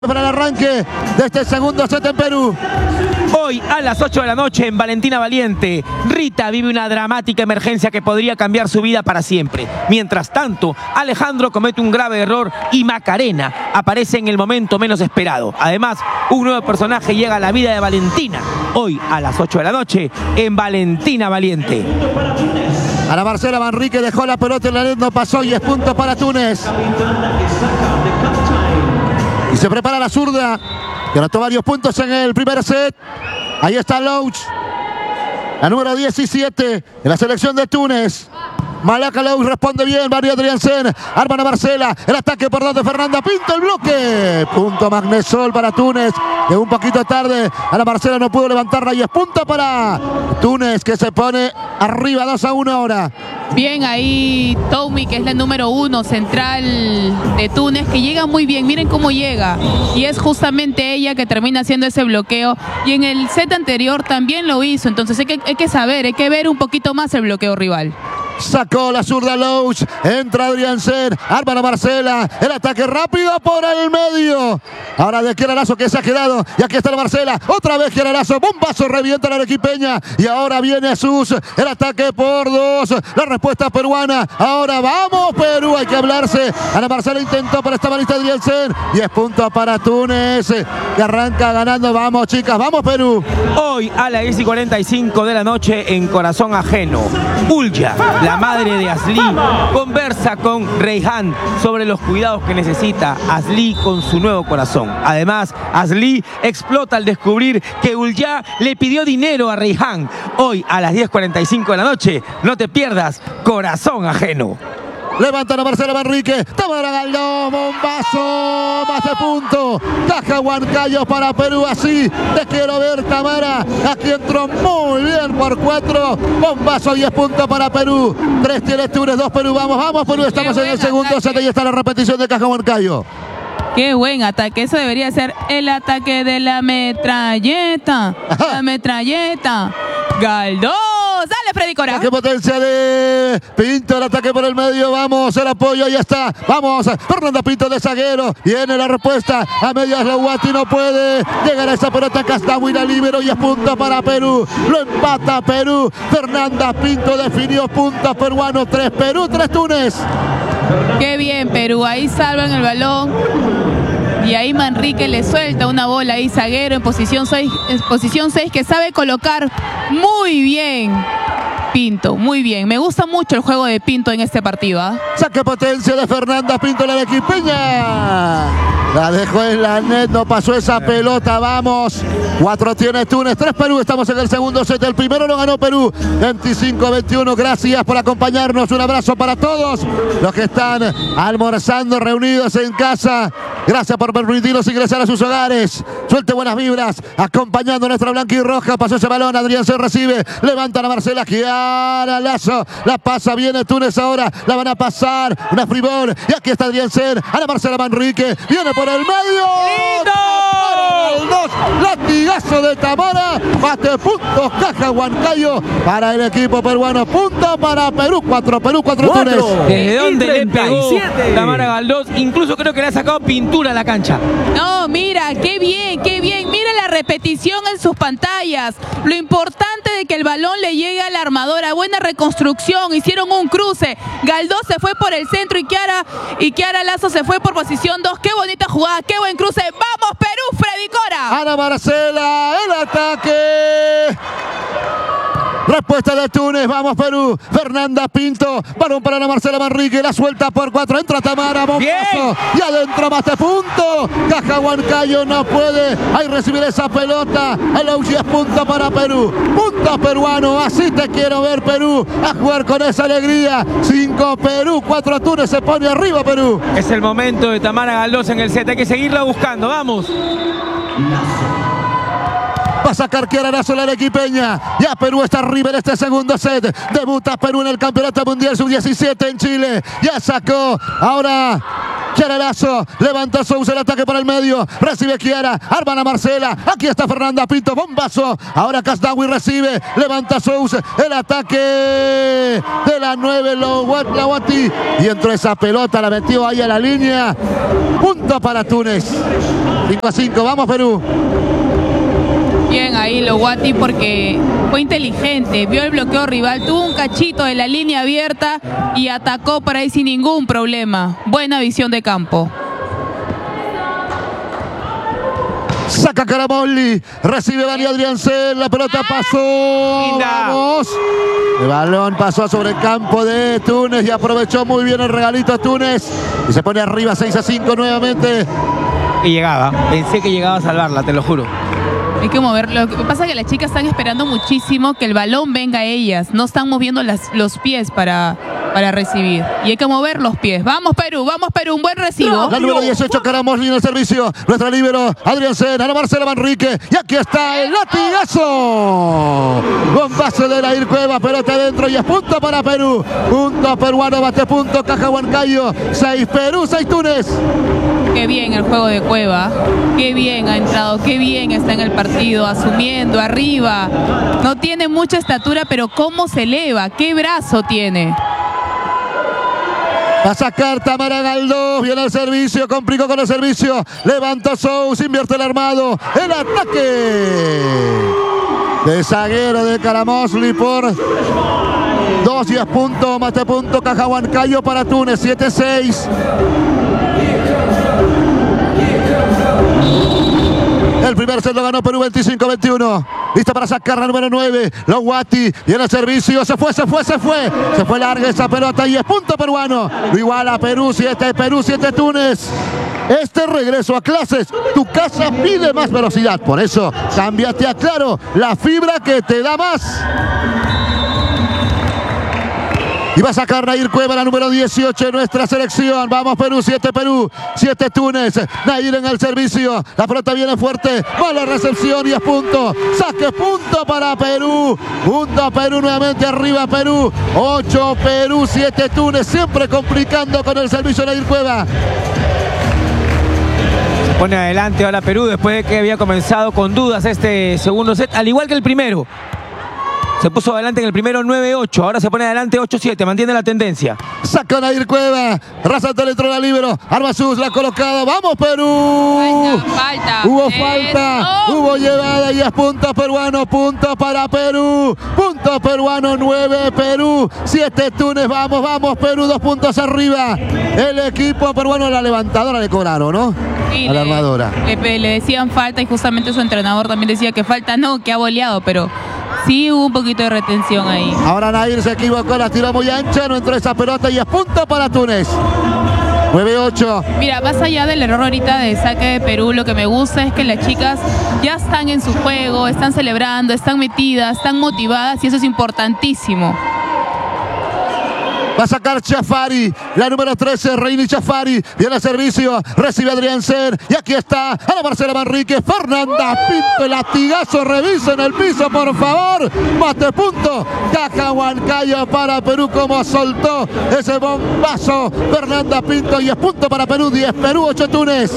Para el arranque de este segundo set en Perú. Hoy a las 8 de la noche en Valentina Valiente, Rita vive una dramática emergencia que podría cambiar su vida para siempre. Mientras tanto, Alejandro comete un grave error y Macarena aparece en el momento menos esperado. Además, un nuevo personaje llega a la vida de Valentina. Hoy a las 8 de la noche en Valentina Valiente. Ana Marcela Manrique dejó la pelota en la red, no pasó y es punto para Túnez. Y se prepara la zurda, que anotó varios puntos en el primer set. Ahí está Louch, la número 17 en la selección de Túnez. Malaca Louch responde bien, María Adriansen, arma Ana Marcela, el ataque por donde Fernanda Pinto, el bloque. Punto Magnesol para Túnez, que un poquito tarde Ana Marcela no pudo levantarla y es punto para Túnez, que se pone arriba 2-1 ahora. Bien ahí Toumi, que es la número 1 central de Túnez, que llega muy bien, miren cómo llega. Y es justamente ella que termina haciendo ese bloqueo. Y en el set anterior también lo hizo, entonces hay que saber, hay que ver un poquito más el bloqueo rival. Sacó la zurda Louch, entra Adriansen, arma Ana Marcela, el ataque rápido por el medio. Ahora de Kiara que se ha quedado, y aquí está la Marcela, otra vez Kiara bombazo, revienta la arequipeña, y ahora viene Jesús, el ataque por 2, la respuesta peruana, ahora vamos Perú, hay que hablarse. Ana Marcela intentó para esta balista Adriansen, y es punto para Túnez, que arranca ganando. Vamos chicas, vamos Perú. Hoy a las 10:45 de la noche en Corazón Ajeno, Ulya, la madre de Asli, conversa con Reyhan sobre los cuidados que necesita Asli con su nuevo corazón. Además, Asli explota al descubrir que Ulya le pidió dinero a Reyhan. Hoy a las 10:45 de la noche, no te pierdas Corazón Ajeno. Levanta a Marcela Manrique, Tamara Galdós, bombazo, más de punto. Caja Huancayo para Perú, así te quiero ver Tamara. Aquí entró muy bien por 4, bombazo, 10 puntos para Perú. 3 tiene Túnez, 2 Perú, vamos Perú, estamos en el segundo set y está la repetición de Caja Huancayo. Qué buen ataque, eso debería ser el ataque de la metralleta. Ajá. La metralleta. Galdós. Dale, Freddy Cora. Qué potencia de Pinto, el ataque por el medio, vamos, el apoyo, ahí está, vamos, Fernanda Pinto de zaguero, viene la respuesta, a medias la Guati no puede llegar a esa pelota, Castabuina libero y es punto para Perú, lo empata Perú, Fernanda Pinto definió puntos peruanos, 3 Perú, 3 Túnez. Qué bien Perú, ahí salvan el balón. Y ahí Manrique le suelta una bola ahí, zaguero en posición 6, que sabe colocar muy bien Pinto, muy bien. Me gusta mucho el juego de Pinto en este partido. Saque potencia de Fernanda Pinto, la arequipeña. La dejó en la net, no pasó esa pelota, vamos. 4 tiene Túnez, 3 Perú, estamos en el segundo set. El primero lo ganó Perú, 25-21. Gracias por acompañarnos, un abrazo para todos los que están almorzando, reunidos en casa. Gracias por permitirnos ingresar a sus hogares. Suelte buenas vibras, acompañando a nuestra blanca y roja. Pasó ese balón, Adrián se recibe, levanta a Marcela, Kiara Lazo, la pasa, viene Túnez ahora, la van a pasar, una fribón, y aquí está Adrián Ser, Ana Marcela Manrique, viene por el medio. Latigazo de Tamara, bate puntos, Caja Huancayo para el equipo peruano, punto para Perú, 4 Perú, 4 Túnez. ¿Desde dónde le pegó Tamara Galdós? Incluso creo que le ha sacado pintura a la cancha. No, mira, qué bien, mira la repetición en sus pantallas, lo importante de que el balón le llegue a la armadora, buena reconstrucción, hicieron un cruce, Galdós se fue por el centro y Kiara Lazo se fue por posición 2, qué bonita jugada, qué buen cruce, vamos Perú, Freddy Cora. Ana Marcela, el ataque. Respuesta de Túnez, vamos Perú, Fernanda Pinto, balón para Ana Marcela Manrique, la suelta por 4, entra Tamara, bombazo, y adentro más de punto, Caja Huancayo no puede, ahí recibir esa pelota, el Auchi es punto para Perú, punto peruano, así te quiero ver Perú, a jugar con esa alegría, 5 Perú, 4 Túnez, se pone arriba Perú. Es el momento de Tamara Galdós en el set, hay que seguirla buscando, vamos. Va a sacar Kiara Lazo la arequipeña. Ya Perú está arriba en este segundo set. Debuta Perú en el Campeonato Mundial Sub-17 en Chile. Ya sacó. Ahora Kiara Lazo, levanta Sousa el ataque por el medio, recibe Kiara, arman a Marcela, aquí está Fernanda Pinto, bombazo, ahora Kasdawi recibe, levanta Sousa, el ataque de la 9, Lawati, y entró esa pelota, la metió ahí a la línea, punto para Túnez, 5-5, vamos Perú. Bien ahí Lawati porque fue inteligente, vio el bloqueo rival, tuvo un cachito de la línea abierta y atacó por ahí sin ningún problema. Buena visión de campo. Saca Caramolli, recibe Dani Adriancel, la pelota pasó, Linda. vamos. El balón pasó sobre el campo de Túnez y aprovechó muy bien el regalito a Túnez y se pone arriba 6-5 nuevamente. Y llegaba, pensé que llegaba a salvarla, te lo juro. Hay que moverlo. Lo que pasa es que las chicas están esperando muchísimo que el balón venga a ellas. No están moviendo los pies para recibir. Y hay que mover los pies. Vamos Perú, un buen recibo. La número 18, Caramolli en el servicio. Nuestra líbero, Adrián Sena, Ana Marcela Manrique. Y aquí está el latigazo. Bombazo de Nair Cueva, pelota adentro y es punto para Perú. Punto peruano, bate punto, Caja Huancayo. 6 Perú, 6 Túnez. Qué bien el juego de Cueva, qué bien ha entrado, qué bien está en el partido, asumiendo, arriba. No tiene mucha estatura, pero cómo se eleva, qué brazo tiene. Va a sacar Tamara Galdós, viene el servicio, complicó con el servicio. Levantó Sous, invierte el armado, el ataque de zaguero de Caramosli por 2-10 puntos, mate punto, Caja Huancayo para Túnez, 7-6. El primer set lo ganó Perú 25-21. Lista para sacar la número 9. Lawati viene el servicio. Se fue. Se fue larga esa pelota y es punto peruano. Lo iguala Perú, 7 Perú, 7 Túnez. Este regreso a clases, tu casa pide más velocidad. Por eso, cámbiate a Claro, la fibra que te da más. Y va a sacar Nair Cueva, la número 18 de nuestra selección. Vamos Perú, 7 Perú, 7 Túnez. Nair en el servicio. La pelota viene fuerte. Mala recepción y es punto. Saque punto para Perú. Punto Perú nuevamente arriba Perú. 8 Perú, 7 Túnez. Siempre complicando con el servicio de Nair Cueva. Pone adelante ahora Perú después de que había comenzado con dudas este segundo set, al igual que el primero. Se puso adelante en el primero 9-8, ahora se pone adelante 8-7, mantiene la tendencia. Saca Nair Cueva, Razante le entró la libero, Armasus la ha colocado, ¡vamos Perú! Falta. Hubo falta, hubo llevada y es punto peruano, punto para Perú. Punto peruano, 9 Perú, 7 Túnez, vamos Perú, 2 puntos arriba. El equipo peruano, la levantadora le cobraron, ¿no? Sí, a la armadora. Le decían falta y justamente su entrenador también decía que falta no, que ha boleado, pero sí hubo un poquito de retención ahí. Ahora Nair se equivocó, la tiró muy ancha, no entró esa pelota y es punto para Túnez. 9-8. Mira, más allá del error ahorita de saque de Perú, lo que me gusta es que las chicas ya están en su juego, están celebrando, están metidas, están motivadas y eso es importantísimo. Va a sacar Chafari, la número 13, Reini Chafari. Viene al servicio, recibe Adrián Ser. Y aquí está Ana Marcela Manrique, Fernanda Pinto, el latigazo, revisa en el piso, por favor. Mate punto, Caja Huancayo para Perú, como soltó ese bombazo Fernanda Pinto. Y es punto para Perú, 10 Perú, 8 Túnez.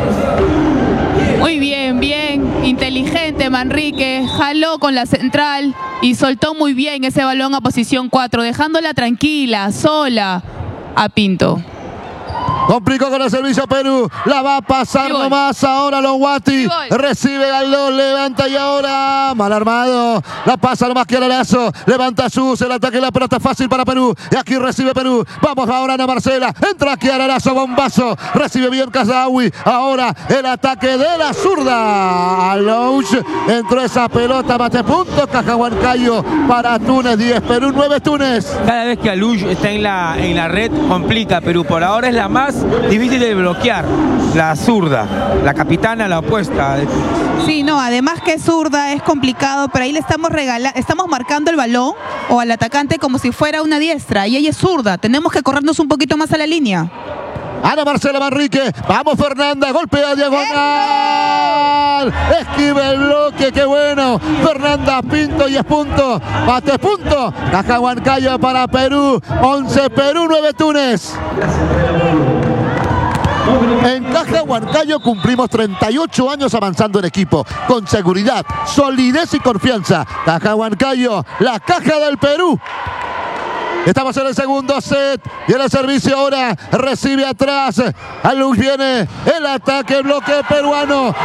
Muy bien, inteligente Manrique, jaló con la central y soltó muy bien ese balón a posición 4, dejándola tranquila, sola a Pinto. Complicó con el servicio Perú, la va a pasar nomás ahora Lawati, recibe Galdós, levanta y ahora mal armado, la pasa nomás que Lazo, levanta Sus, el ataque, la pelota fácil para Perú, y aquí recibe Perú, vamos ahora Ana Marcela, entra aquí Lazo, bombazo, recibe bien Kasdawi, ahora el ataque de la zurda, Alouch, entró esa pelota, mate punto, Caja Huancayo para Túnez, 10 Perú, 9 Túnez. Cada vez que Alouch está en la red, complica Perú, por ahora es la más difícil de bloquear, la zurda, la capitana, la opuesta. Sí, no, además que zurda es complicado, pero ahí le estamos marcando el balón o al atacante como si fuera una diestra y ella es zurda, tenemos que corrernos un poquito más a la línea. Ana Marcela Manrique, vamos Fernanda, golpea diagonal, esquiva el bloque, qué bueno, Fernanda Pinto y es punto, bate punto, Caja Huancayo para Perú, 11 Perú, 9 Túnez. En Caja Huancayo cumplimos 38 años avanzando en equipo, con seguridad, solidez y confianza. Caja Huancayo, la caja del Perú. Estamos en el segundo set y en el servicio ahora recibe atrás. A luz viene el ataque, bloque peruano.